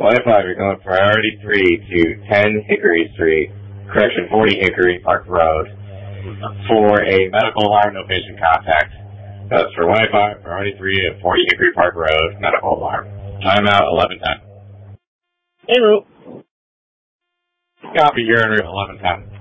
Wi-Fi, you're going priority 3 to 10 Hickory Street, correction, 40 Hickory Park Road, for a medical alarm, no patient contact. That's for Wi-Fi, priority 3 at 40 Hickory Park Road, medical alarm. Timeout 11:10. En route. Copy, you're en route 11:10.